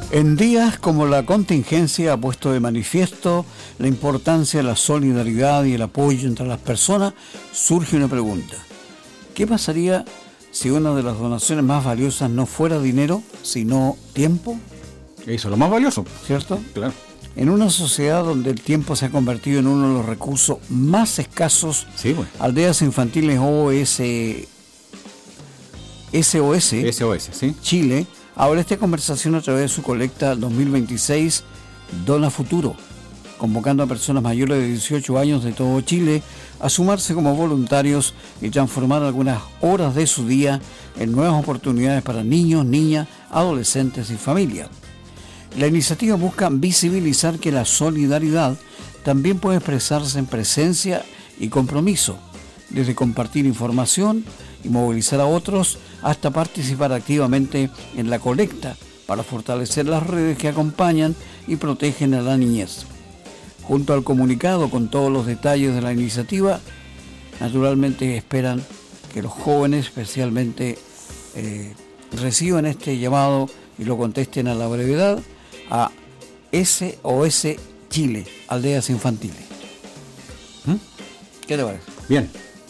En días como la contingencia ha puesto de manifiesto la importancia de la solidaridad y el apoyo entre las personas, surge una pregunta. ¿Qué pasaría si una de las donaciones más valiosas no fuera dinero, sino tiempo? Eso es lo más valioso. ¿Cierto? Claro. En una sociedad donde el tiempo se ha convertido en uno de los recursos más escasos, Sí, bueno. Aldeas Infantiles SOS, ¿sí? Chile, abre esta conversación a través de su colecta 2026 Dona Futuro, convocando a personas mayores de 18 años de todo Chile a sumarse como voluntarios y transformar algunas horas de su día en nuevas oportunidades para niños, niñas, adolescentes y familias. La iniciativa busca visibilizar que la solidaridad también puede expresarse en presencia y compromiso, desde compartir información y movilizar a otros hasta participar activamente en la colecta para fortalecer las redes que acompañan y protegen a la niñez. Junto al comunicado con todos los detalles de la iniciativa, naturalmente esperan que los jóvenes especialmente reciban este llamado y lo contesten a la brevedad a SOS Chile, Aldeas Infantiles. ¿Qué te parece? Bien.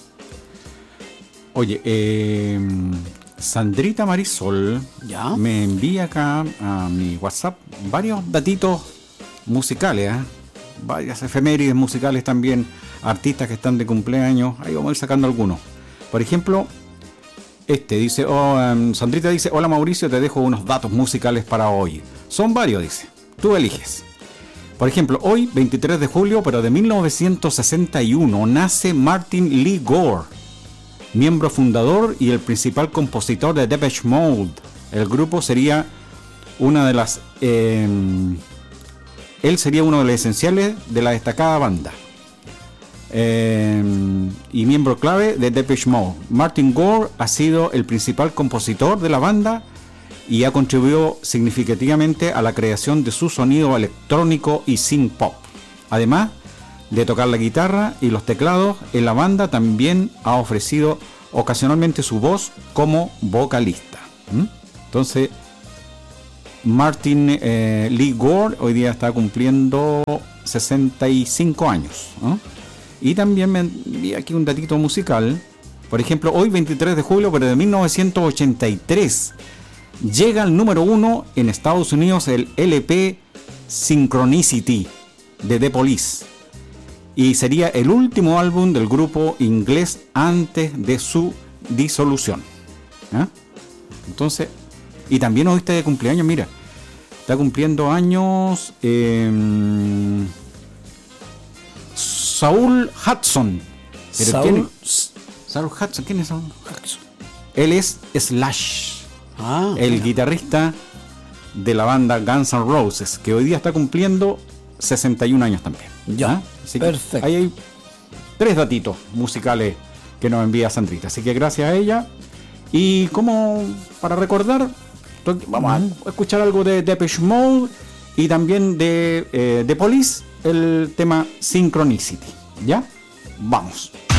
Oye, Sandrita Marisol ¿Ya? me envía acá a mi WhatsApp varios datitos musicales, varias efemérides musicales también, artistas que están de cumpleaños. Ahí vamos a ir sacando algunos. Por ejemplo, dice, Sandrita dice: hola Mauricio, te dejo unos datos musicales para hoy. Son varios, dice, tú eliges. Por ejemplo, hoy, 23 de julio, pero de 1961, nace Martin Lee Gore, miembro fundador y el principal compositor de Depeche Mode. El grupo sería una de las... él sería uno de los esenciales de la destacada banda. Y miembro clave de Depeche Mode. Martin Gore ha sido el principal compositor de la banda y ha contribuido significativamente a la creación de su sonido electrónico y synth pop. Además de tocar la guitarra y los teclados, en la banda también ha ofrecido ocasionalmente su voz como vocalista. Entonces, Martin Lee Gore hoy día está cumpliendo 65 años. Y también me envié aquí un datito musical. Por ejemplo, hoy 23 de julio, pero de 1983, llega al número 1 en Estados Unidos el LP Synchronicity de The Police. Y sería el último álbum del grupo inglés antes de su disolución. Entonces, y también hoy está de cumpleaños, mira, está cumpliendo años Saul Hudson. Saul Hudson, ¿quién es Saul Hudson? Él es Slash, el guitarrista de la banda Guns N' Roses, que hoy día está cumpliendo 61 años también. Ya, perfecto. Ahí hay 3 datitos musicales que nos envía Sandrita. Así que gracias a ella. Y como para recordar, vamos a escuchar algo de Depeche Mode y también de The Police, el tema Synchronicity. ¿Ya? Vamos.